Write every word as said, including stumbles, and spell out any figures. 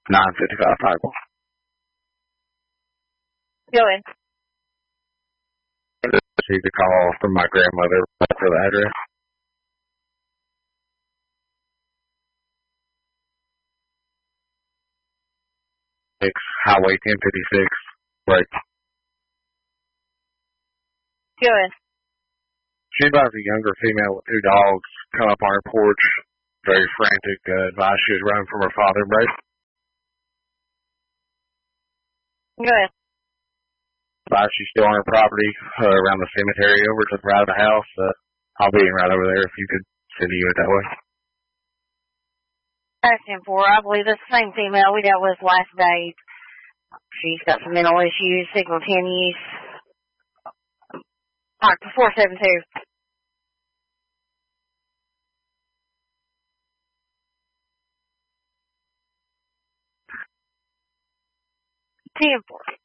nine fifty-five Pikeville. Go ahead. Received a call from my grandmother for the address. Six Highway ten fifty-six. Right. Go ahead. She advised a younger female with two dogs come up on her porch, very frantic, uh, advised she was running from her father, right? Go ahead. Advised she's still on her property, uh, around the cemetery over to the right of the house. Uh, I'll be in right over there if you could send a unit that way. Asking for, I believe that's the same female we dealt with last day. She's got some mental issues, signal ten use. Alright, four seven two. ten four.